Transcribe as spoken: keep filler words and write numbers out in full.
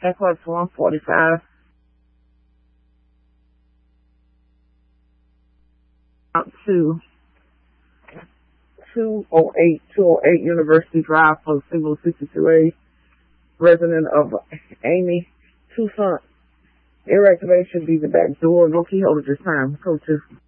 Equus one forty-five. Out to two oh eight, two oh eight University Drive for single sixty-two A, resident of Amy Toussaint. Ear activation be the back door. No key holder this time. Code two.